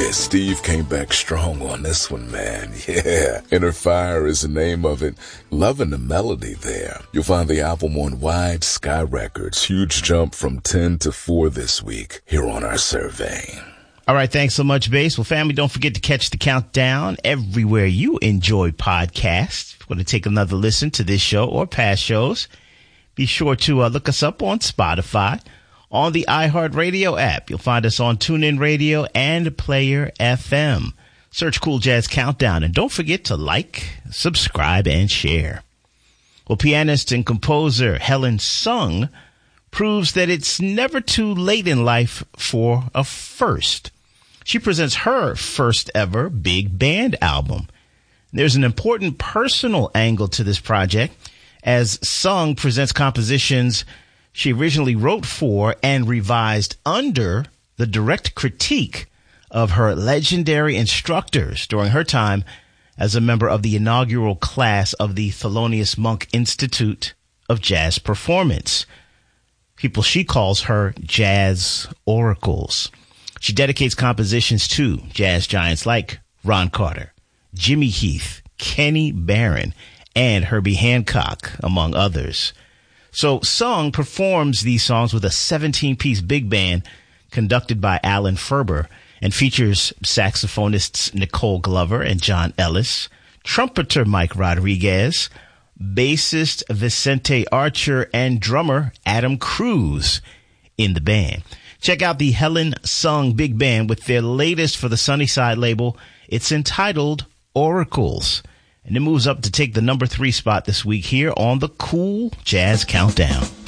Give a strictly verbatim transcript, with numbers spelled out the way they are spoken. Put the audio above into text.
Yeah, Steve came back strong on this one, man. Yeah. Inner Fire is the name of it. Loving the melody there. You'll find the album on Wide Sky Records. Huge jump from ten to four this week here on our survey. All right, thanks so much, Bass. Well, family, don't forget to catch the countdown everywhere you enjoy podcasts. If you want to take another listen to this show or past shows, be sure to uh, look us up on Spotify, on the iHeartRadio app. You'll find us on TuneIn Radio and Player F M. Search Cool Jazz Countdown, and don't forget to like, subscribe, and share. Well, pianist and composer Helen Sung proves that it's never too late in life for a first. She presents her first ever big band album. There's an important personal angle to this project, as Sung presents compositions she originally wrote for and revised under the direct critique of her legendary instructors during her time as a member of the inaugural class of the Thelonious Monk Institute of Jazz Performance. People she calls her jazz oracles. She dedicates compositions to jazz giants like Ron Carter, Jimmy Heath, Kenny Barron, and Herbie Hancock, among others. So Sung performs these songs with a seventeen-piece big band conducted by Alan Ferber and features saxophonists Nicole Glover and John Ellis, trumpeter Mike Rodriguez, bassist Vicente Archer, and drummer Adam Cruz in the band. Check out the Helen Sung Big Band with their latest for the Sunnyside label. It's entitled Oracles, and it moves up to take the number three spot this week here on the Cool Jazz Countdown.